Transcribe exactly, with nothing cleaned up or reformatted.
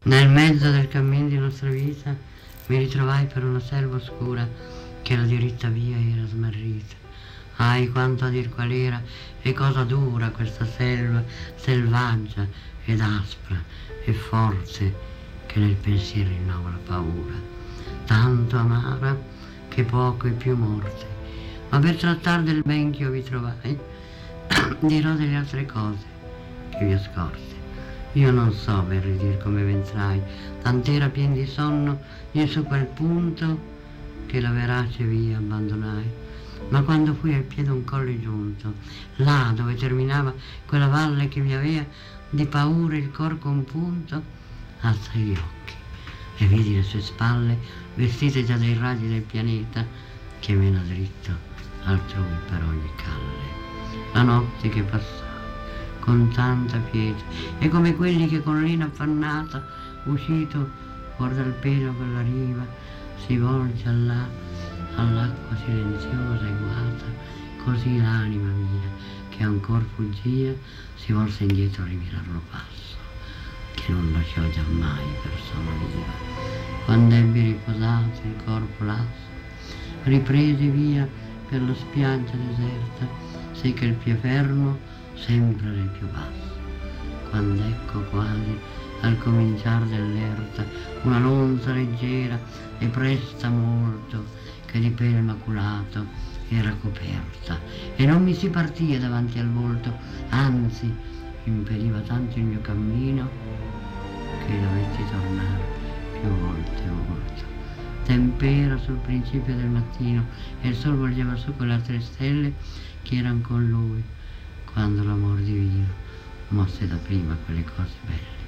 Nel mezzo del cammin di nostra vita mi ritrovai per una selva oscura che la diritta via era smarrita. Ahi, quanto a dir qual era e cosa dura questa selva selvaggia ed aspra e forte che nel pensiero rinnova la paura, tanto amara che poco è più morte. Ma per trattar del ben che io vi trovai dirò delle altre cose che vi ho scorse. Io non so per ridir come ventrai, tant'era pien di sonno io su quel punto che la verace via abbandonai. Ma quando fui al piede un colle giunto, là dove terminava quella valle che mi aveva di paura il cor compunto, alzai gli occhi e vidi le sue spalle vestite già dai raggi del pianeta che mena dritto altrui per ogni calle. La notte che passava con tanta pietà e come quelli che con l'ina affannata uscito fuor dal pelo per la riva si volge allà all'acqua silenziosa e guata, così l'anima mia che ancor fuggia si volse indietro a rimirar lo passo che non lasciò giammai persona viva. Quando ebbi riposato il corpo lasso riprese via per la spiaggia deserta, sì che il pie fermo sempre era il più basso. Quando ecco quasi al cominciar dell'erta una lonza leggera e presta molto che di pelo maculato era coperta e non mi si partia davanti al volto, anzi impediva tanto il mio cammino che dovetti tornare più volte e volte. Tempera sul principio del mattino e il sol volgeva su quelle altre stelle che erano con lui quando l'amor divino mosse da prima quelle cose belle.